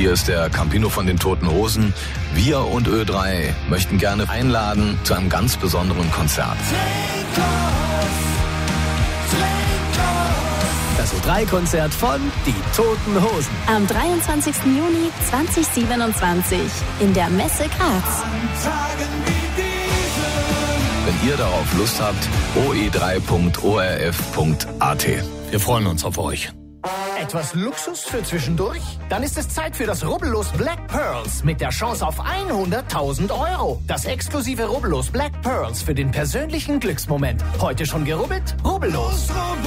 Hier ist der Campino von den Toten Hosen. Wir und Ö3 möchten gerne einladen zu einem ganz besonderen Konzert. Das Ö3-Konzert von Die Toten Hosen. Am 23. Juni 2027 in der Messe Graz. Wenn ihr darauf Lust habt, oe3.orf.at. Wir freuen uns auf euch. Etwas Luxus für zwischendurch? Dann ist es Zeit für das Rubbellos Black Pearls mit der Chance auf 100.000 €. Das exklusive Rubbellos Black Pearls für den persönlichen Glücksmoment. Heute schon gerubbelt? Rubbellos.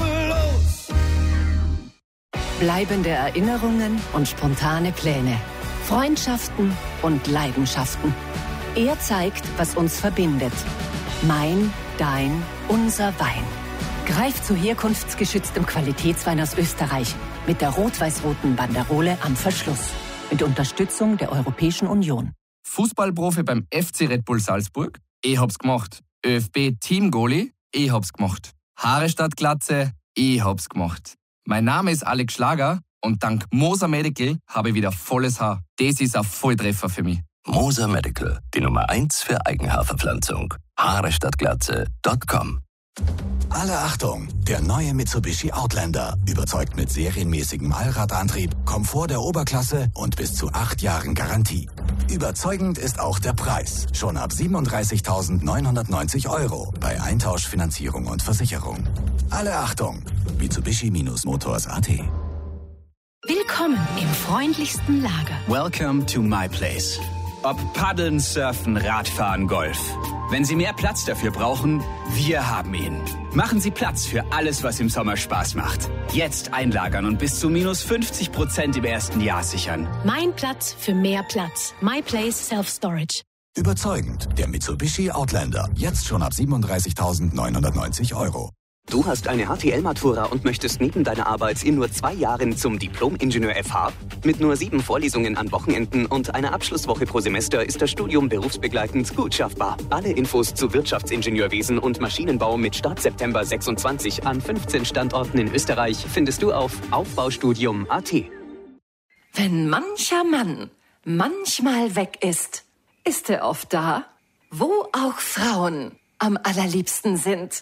Bleibende Erinnerungen und spontane Pläne. Freundschaften und Leidenschaften. Er zeigt, was uns verbindet. Mein, dein, unser Wein. Greif zu herkunftsgeschütztem Qualitätswein aus Österreich mit der rot-weiß-roten Banderole am Verschluss. Mit Unterstützung der Europäischen Union. Fußballprofi beim FC Red Bull Salzburg? Ich hab's gemacht. ÖFB Teamgoalie? Ich hab's gemacht. Haare statt Glatze? Ich hab's gemacht. Mein Name ist Alex Schlager und dank Moser Medical habe ich wieder volles Haar. Das ist ein Volltreffer für mich. Moser Medical, die Nummer 1 für Eigenhaarverpflanzung. Haarestattglatze.com. Alle Achtung! Der neue Mitsubishi Outlander überzeugt mit serienmäßigem Allradantrieb, Komfort der Oberklasse und bis zu 8 Jahren Garantie. Überzeugend ist auch der Preis. Schon ab 37.990 € bei Eintausch, Finanzierung und Versicherung. Alle Achtung! Mitsubishi-Motors.at. Willkommen im freundlichsten Lager. Welcome to my place. Ob Paddeln, Surfen, Radfahren, Golf. Wenn Sie mehr Platz dafür brauchen, wir haben ihn. Machen Sie Platz für alles, was im Sommer Spaß macht. Jetzt einlagern und bis zu -50% im ersten Jahr sichern. Mein Platz für mehr Platz. My Place Self-Storage. Überzeugend. Der Mitsubishi Outlander. Jetzt schon ab 37.990 €. Du hast eine HTL-Matura und möchtest neben deiner Arbeit in nur 2 Jahren zum Diplom-Ingenieur FH? Mit nur 7 Vorlesungen an Wochenenden und einer Abschlusswoche pro Semester ist das Studium berufsbegleitend gut schaffbar. Alle Infos zu Wirtschaftsingenieurwesen und Maschinenbau mit Start September 26 an 15 Standorten in Österreich findest du auf Aufbaustudium.at. Wenn mancher Mann manchmal weg ist, ist er oft da, wo auch Frauen am allerliebsten sind.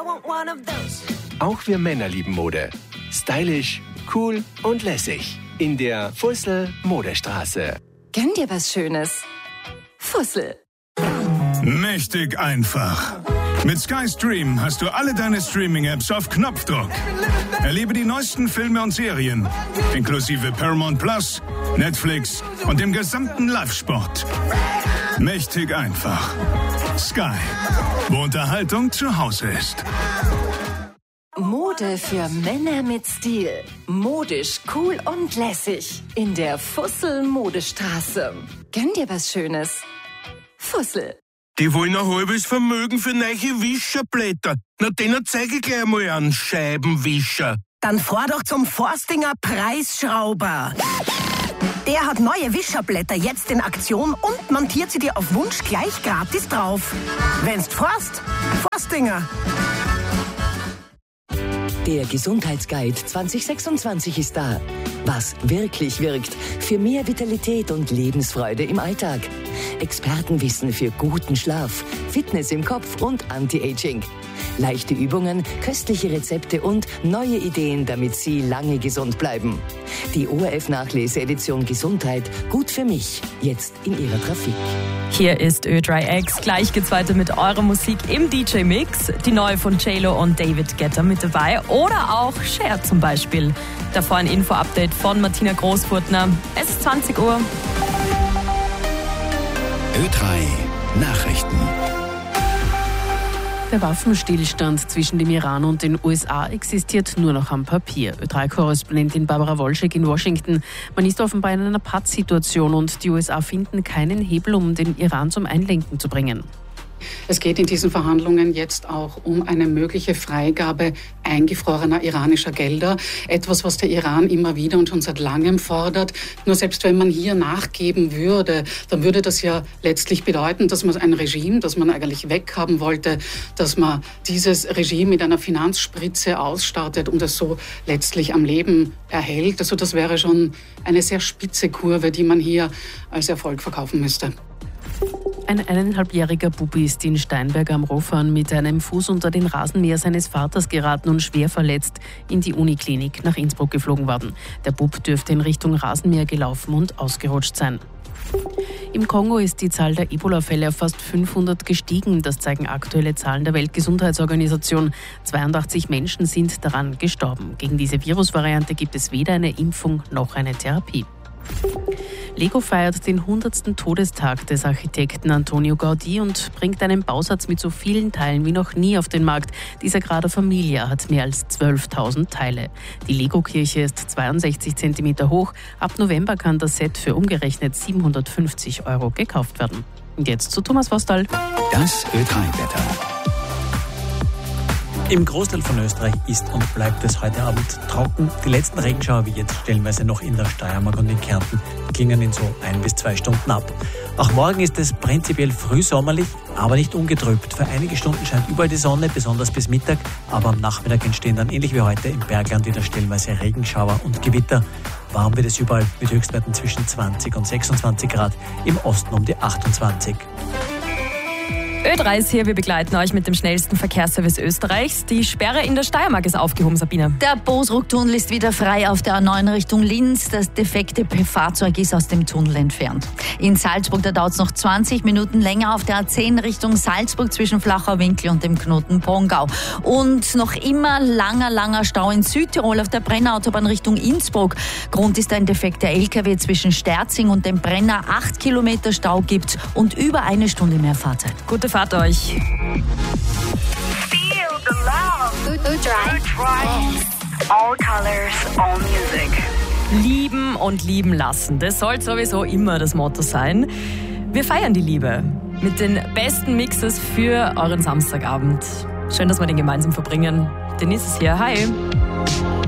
Auch wir Männer lieben Mode. Stylisch, cool und lässig. In der Fussel Modestraße. Gönn dir was Schönes. Fussel. Mächtig einfach. Mit Sky Stream hast du alle deine Streaming-Apps auf Knopfdruck. Erlebe die neuesten Filme und Serien, inklusive Paramount Plus, Netflix und dem gesamten Live-Sport. Mächtig einfach. Sky, wo Unterhaltung zu Hause ist. Mode für Männer mit Stil. Modisch, cool und lässig. In der Fussel Modestraße. Gönn dir was Schönes. Fussel. Die wollen ein halbes Vermögen für neue Wischerblätter. Na, denen zeige ich gleich mal an, Scheibenwischer. Dann fahr doch zum Forstinger Preisschrauber. Der hat neue Wischerblätter jetzt in Aktion und montiert sie dir auf Wunsch gleich gratis drauf. Wenn's fährst, Forstinger. Der Gesundheitsguide 2026 ist da. Was wirklich wirkt für mehr Vitalität und Lebensfreude im Alltag. Expertenwissen für guten Schlaf, Fitness im Kopf und Anti-Aging. Leichte Übungen, köstliche Rezepte und neue Ideen, damit Sie lange gesund bleiben. Die ORF-Nachlese-Edition Gesundheit, gut für mich, jetzt in Ihrer Trafik. Hier ist Ö3X. Gleich geht's weiter mit eurer Musik im DJ-Mix. Die neue von JLo und David Guetta mit dabei. Oder auch Cher zum Beispiel. Davor ein Info-Update von Martina Großfurtner. Es ist 20 Uhr. Ö3 Nachrichten. Der Waffenstillstand zwischen dem Iran und den USA existiert nur noch am Papier. Ö3-Korrespondentin Barbara Wolschek in Washington. Man ist offenbar in einer Pattsituation und die USA finden keinen Hebel, um den Iran zum Einlenken zu bringen. Es geht in diesen Verhandlungen jetzt auch um eine mögliche Freigabe eingefrorener iranischer Gelder. Etwas, was der Iran immer wieder und schon seit langem fordert. Nur selbst wenn man hier nachgeben würde, dann würde das ja letztlich bedeuten, dass man ein Regime, das man eigentlich weghaben wollte, dass man dieses Regime mit einer Finanzspritze ausstattet und es so letztlich am Leben erhält. Also das wäre schon eine sehr spitze Kurve, die man hier als Erfolg verkaufen müsste. Ein 1,5-jähriger Bubi ist in Steinberg am Rohfahren mit einem Fuß unter den Rasenmäher seines Vaters geraten und schwer verletzt in die Uniklinik nach Innsbruck geflogen worden. Der Bub dürfte in Richtung Rasenmäher gelaufen und ausgerutscht sein. Im Kongo ist die Zahl der Ebola-Fälle auf fast 500 gestiegen. Das zeigen aktuelle Zahlen der Weltgesundheitsorganisation. 82 Menschen sind daran gestorben. Gegen diese Virusvariante gibt es weder eine Impfung noch eine Therapie. Lego feiert den 100. Todestag des Architekten Antonio Gaudí und bringt einen Bausatz mit so vielen Teilen wie noch nie auf den Markt. Die Sagrada Familia hat mehr als 12.000 Teile. Die Lego-Kirche ist 62 cm hoch. Ab November kann das Set für umgerechnet 750 € gekauft werden. Und jetzt zu Thomas Vostal. Das Ö3-Wetter. Im Großteil von Österreich ist und bleibt es heute Abend trocken. Die letzten Regenschauer, wie jetzt stellenweise noch in der Steiermark und in Kärnten, klingen in so 1 bis 2 Stunden ab. Auch morgen ist es prinzipiell frühsommerlich, aber nicht ungetrübt. Für einige Stunden scheint überall die Sonne, besonders bis Mittag. Aber am Nachmittag entstehen dann ähnlich wie heute im Bergland wieder stellenweise Regenschauer und Gewitter. Warm wird es überall mit Höchstwerten zwischen 20 und 26 Grad, im Osten um die 28. Ö3 ist hier, wir begleiten euch mit dem schnellsten Verkehrsservice Österreichs. Die Sperre in der Steiermark ist aufgehoben, Sabine. Der Bosruck-Tunnel ist wieder frei auf der A9 Richtung Linz. Das defekte Fahrzeug ist aus dem Tunnel entfernt. In Salzburg, da dauert es noch 20 Minuten länger auf der A10 Richtung Salzburg zwischen Flachau-Winkel und dem Knoten Pongau. Und noch immer langer Stau in Südtirol auf der Brennerautobahn Richtung Innsbruck. Grund ist ein defekter LKW zwischen Sterzing und dem Brenner. 8 Kilometer Stau gibt und über 1 Stunde mehr Fahrzeit. Gute Fahrt euch. All colors, all music. Lieben und lieben lassen. Das soll sowieso immer das Motto sein. Wir feiern die Liebe mit den besten Mixes für euren Samstagabend. Schön, dass wir den gemeinsam verbringen. Denise ist hier. Hi.